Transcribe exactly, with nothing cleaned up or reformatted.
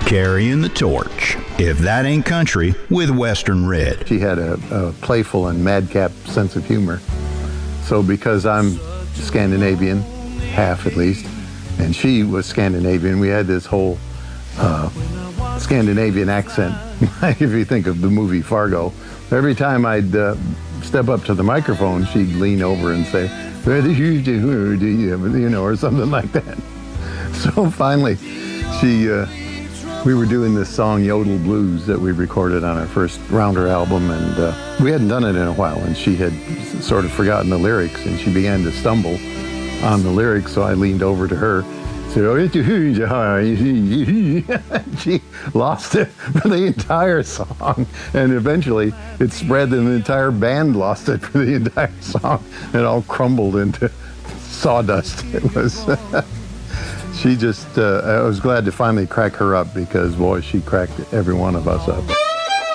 carrying the torch. If that ain't country with Western Red. She had a, a playful and madcap sense of humor. So because I'm Scandinavian, half at least, and she was Scandinavian, we had this whole uh, Scandinavian accent. If you think of the movie Fargo, every time I'd uh, step up to the microphone, she'd lean over and say, you know, or something like that. So finally, she, uh, we were doing this song, Yodel Blues, that we recorded on our first Rounder album, and uh, we hadn't done it in a while, and she had sort of forgotten the lyrics, and she began to stumble on the lyrics, so I leaned over to her, said, oh, it's she lost it for the entire song, and eventually it spread, and the entire band lost it for the entire song. It all crumbled into sawdust. It was... She just, uh, I was glad to finally crack her up because, boy, she cracked every one of us up.